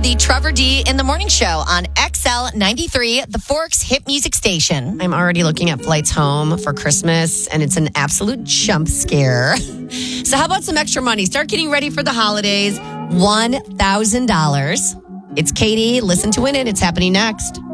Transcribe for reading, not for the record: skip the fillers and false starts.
the Trevor D in the Morning Show on XL 93, the Forks hit music station. I'm already looking at flights home for Christmas, and it's an absolute jump scare. So how about some extra money? Start getting ready for the holidays. $1,000. It's Katie. Listen to win it. It's happening next.